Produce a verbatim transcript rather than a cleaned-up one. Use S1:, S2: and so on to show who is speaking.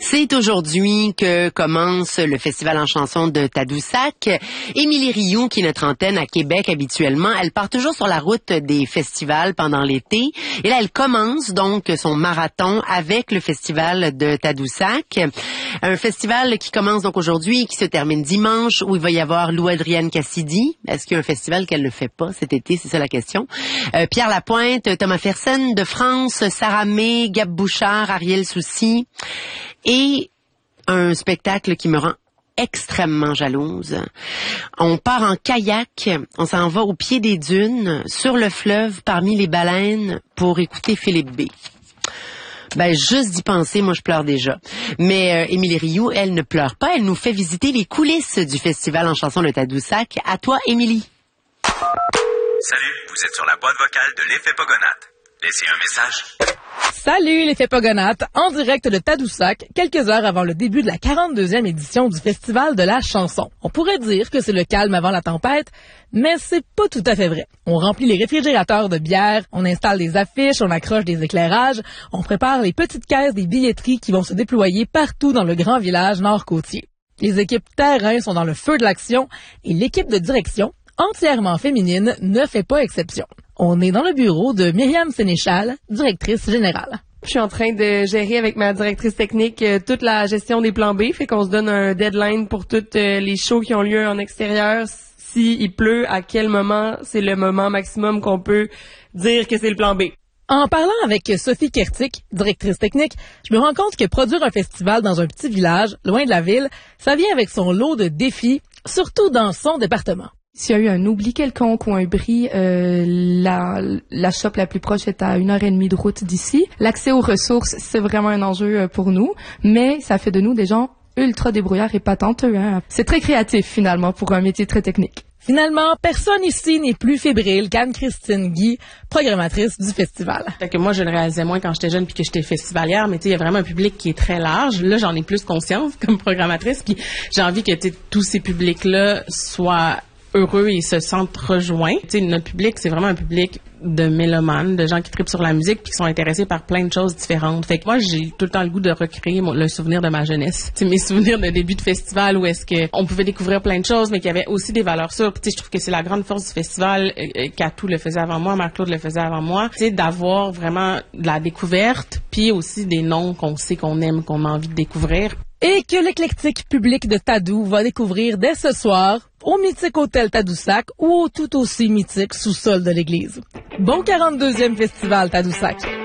S1: C'est aujourd'hui que commence le Festival en chanson de Tadoussac. Émilie Rioux, qui est notre antenne à Québec habituellement, elle part toujours sur la route des festivals pendant l'été. Et là, elle commence donc son marathon avec le Festival de Tadoussac. Un festival qui commence donc aujourd'hui et qui se termine dimanche, où il va y avoir Lou-Adrienne Cassidy. Est-ce qu'il y a un festival qu'elle ne fait pas cet été? C'est ça la question. Euh, Pierre Lapointe, Thomas Fersen de France, Sarah May, Gab Bouchard, Ariel Soucy. Et un spectacle qui me rend extrêmement jalouse. On part en kayak, on s'en va au pied des dunes, sur le fleuve, parmi les baleines, pour écouter Philippe B. Ben, juste d'y penser, moi, je pleure déjà. Mais euh, Émilie Rioux, elle ne pleure pas, elle nous fait visiter les coulisses du Festival en chanson de Tadoussac. À toi, Émilie.
S2: Salut, vous êtes sur la boîte vocale de l'Effet Pogonate. Laissez un message.
S3: Salut, l'Effet Pogonate, en direct de Tadoussac, quelques heures avant le début de la quarante-deuxième édition du Festival de la chanson. On pourrait dire que c'est le calme avant la tempête, mais c'est pas tout à fait vrai. On remplit les réfrigérateurs de bière, on installe des affiches, on accroche des éclairages, on prépare les petites caisses des billetteries qui vont se déployer partout dans le grand village nord-côtier. Les équipes terrain sont dans le feu de l'action et l'équipe de direction, entièrement féminine, ne fait pas exception. On est dans le bureau de Myriam Sénéchal, directrice générale.
S4: Je suis en train de gérer avec ma directrice technique euh, toute la gestion des plans B, fait qu'on se donne un deadline pour toutes euh, les shows qui ont lieu en extérieur. S'il pleut, à quel moment c'est le moment maximum qu'on peut dire que c'est le plan B.
S3: En parlant avec Sophie Kertic, directrice technique, je me rends compte que produire un festival dans un petit village, loin de la ville, ça vient avec son lot de défis, surtout dans son département.
S5: S'il y a eu un oubli quelconque ou un bris, euh, la, la shop la plus proche est à une heure et demie de route d'ici. L'accès aux ressources, c'est vraiment un enjeu pour nous, mais ça fait de nous des gens ultra débrouillards et patenteux. Hein. C'est très créatif, finalement, pour un métier très technique.
S3: Finalement, personne ici n'est plus fébrile qu'Anne-Christine Guy, programmatrice du festival.
S6: Fait que moi, je le réalisais moins quand j'étais jeune puis que j'étais festivalière, mais tu sais, il y a vraiment un public qui est très large. Là, j'en ai plus conscience comme programmatrice, puis j'ai envie que tous ces publics-là soient heureux et se sentent rejoints. Tu sais, notre public, c'est vraiment un public de mélomanes, de gens qui trippent sur la musique puis qui sont intéressés par plein de choses différentes. Fait que moi, j'ai tout le temps le goût de recréer mon, le souvenir de ma jeunesse. Tu sais, mes souvenirs de début de festival où est-ce que on pouvait découvrir plein de choses, mais qu'il y avait aussi des valeurs sûres. Tu sais, je trouve que c'est la grande force du festival. Euh, Catou le faisait avant moi, Marc-Claude le faisait avant moi. Tu sais, d'avoir vraiment de la découverte puis aussi des noms qu'on sait qu'on aime, qu'on a envie de découvrir.
S3: Et que l'éclectique public de Tadou va découvrir dès ce soir au mythique hôtel Tadoussac ou au tout aussi mythique sous-sol de l'église. Bon quarante-deuxième festival Tadoussac.